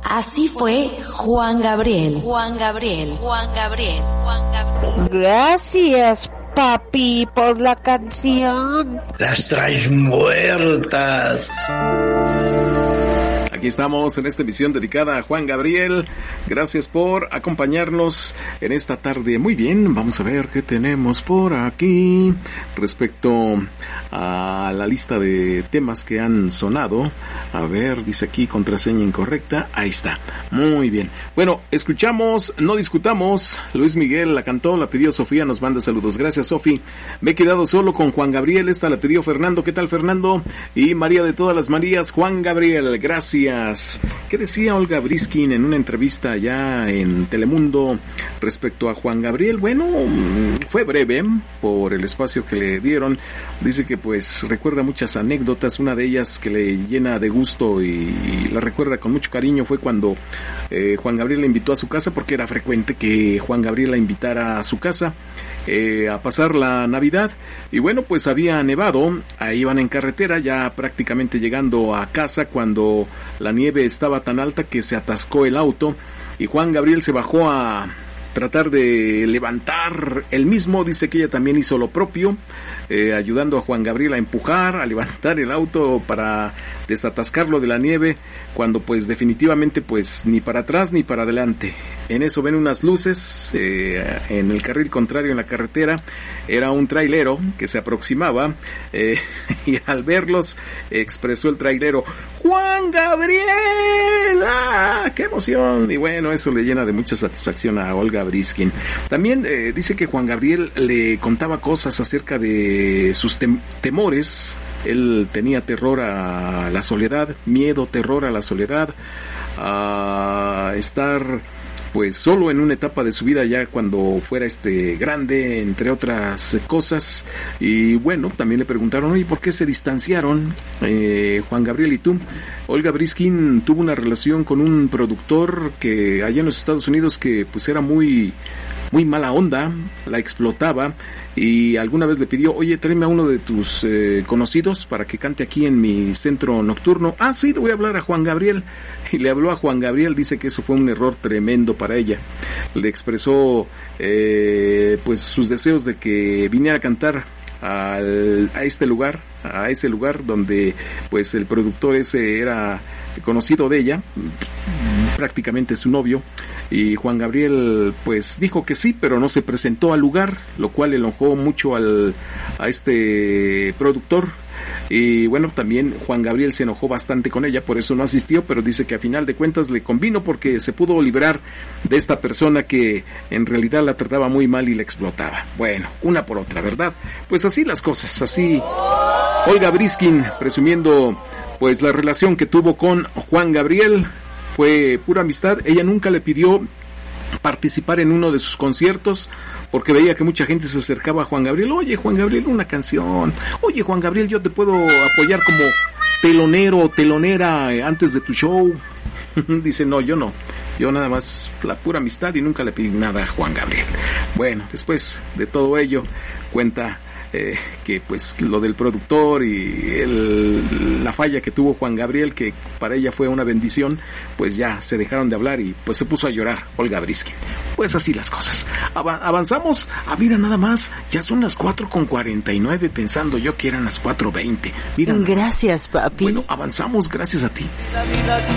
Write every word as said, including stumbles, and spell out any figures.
Así fue Juan Gabriel. Juan Gabriel. Juan Gabriel. Juan Gabriel. Gracias, papi, por la canción. Las traes muertas. Aquí estamos en esta emisión dedicada a Juan Gabriel. Gracias por acompañarnos en esta tarde. Muy bien, vamos a ver qué tenemos por aquí respecto a la lista de temas que han sonado. A ver, dice aquí contraseña incorrecta. Ahí está. Muy bien. Bueno, escuchamos No Discutamos. Luis Miguel la cantó, la pidió Sofía, nos manda saludos. Gracias, Sofi. Me he quedado solo con Juan Gabriel. Esta la pidió Fernando. ¿Qué tal, Fernando? Y María de todas las Marías, Juan Gabriel. Gracias. ¿Qué decía Olga Briskin en una entrevista allá en Telemundo respecto a Juan Gabriel? Bueno, fue breve por el espacio que le dieron. Dice que pues recuerda muchas anécdotas. Una de ellas que le llena de gusto y, y la recuerda con mucho cariño fue cuando eh, Juan Gabriel la invitó a su casa, porque era frecuente que Juan Gabriel la invitara a su casa eh, a pasar la Navidad. Y bueno, pues había nevado, ahí iban en carretera ya prácticamente llegando a casa cuando la nieve estaba tan alta que se atascó el auto y Juan Gabriel se bajó a tratar de levantar el mismo. Dice que ella también hizo lo propio, eh, ayudando a Juan Gabriel a empujar, a levantar el auto para desatascarlo de la nieve, cuando pues definitivamente pues ni para atrás ni para adelante. En eso ven unas luces eh, en el carril contrario en la carretera. Era un trailero que se aproximaba eh, y al verlos expresó el trailero: ¡Juan Gabriel! ¡Ah, qué emoción! Y bueno, eso le llena de mucha satisfacción a Olga Briskin. También eh, dice que Juan Gabriel le contaba cosas acerca de sus tem- temores. Él tenía terror a la soledad, miedo, terror a la soledad, a estar pues solo en una etapa de su vida ya cuando fuera este grande, entre otras cosas. Y bueno, también le preguntaron: oye, ¿por qué se distanciaron eh, Juan Gabriel y tú? Olga Briskin tuvo una relación con un productor que allá en los Estados Unidos que pues era muy muy mala onda, la explotaba, y alguna vez le pidió: oye, tráeme a uno de tus eh, conocidos para que cante aquí en mi centro nocturno. Ah, sí, le voy a hablar a Juan Gabriel. Y le habló a Juan Gabriel. Dice que eso fue un error tremendo para ella. Le expresó eh, pues sus deseos de que viniera a cantar al, a este lugar, a ese lugar donde pues el productor ese era conocido de ella, prácticamente su novio. Y Juan Gabriel pues dijo que sí, pero no se presentó al lugar, lo cual enojó mucho al a este productor. Y bueno, también Juan Gabriel se enojó bastante con ella, por eso no asistió, pero dice que a final de cuentas le convino porque se pudo librar de esta persona que en realidad la trataba muy mal y la explotaba. Bueno, una por otra, ¿verdad? Pues así las cosas, así Olga Briskin presumiendo pues la relación que tuvo con Juan Gabriel. Fue pura amistad. Ella nunca le pidió participar en uno de sus conciertos porque veía que mucha gente se acercaba a Juan Gabriel: oye, Juan Gabriel, una canción. Oye, Juan Gabriel, yo te puedo apoyar como telonero o telonera antes de tu show. Dice: no, yo no. Yo nada más la pura amistad y nunca le pedí nada a Juan Gabriel. Bueno, después de todo ello, cuenta Eh, que pues lo del productor y el, la falla que tuvo Juan Gabriel, que para ella fue una bendición, pues ya se dejaron de hablar y pues se puso a llorar Olga Briskin. Pues así las cosas. Ava- avanzamos. Ah, mira, nada más, ya son las cuatro con cuarenta y nueve, pensando yo que eran las cuatro veinte. Mira. Gracias, papi. Bueno, avanzamos gracias a ti.